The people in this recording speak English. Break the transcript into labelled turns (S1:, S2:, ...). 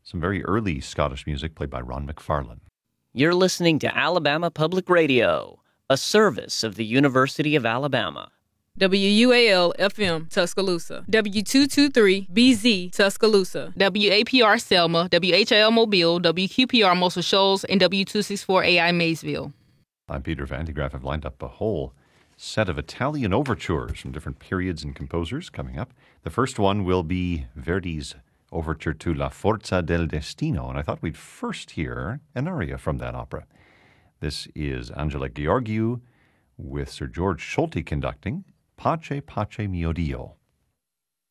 S1: some very early Scottish music played by Ron McFarlane.
S2: You're listening to Alabama Public Radio, a service of the University of Alabama.
S3: WUAL-FM, Tuscaloosa. W223-BZ, Tuscaloosa. WAPR Selma, WHIL Mobile, WQPR Muscle Shoals, and W264AI Maysville.
S1: I'm Peter Van de Graaff. I've lined up a whole set of Italian overtures from different periods and composers coming up. The first one will be Verdi's overture to La Forza del Destino, and I thought we'd first hear an aria from that opera. This is Angela Gheorghiu with Sir George Solti conducting Pace Pace Mio Dio.